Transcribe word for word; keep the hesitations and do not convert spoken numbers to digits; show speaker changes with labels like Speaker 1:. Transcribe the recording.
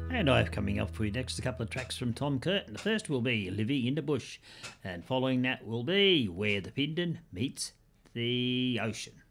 Speaker 1: And I have coming up for you next a couple of tracks from Tom Curtin. The first will be Living in the Bush, and following that will be Where the Pindon Meets the Ocean.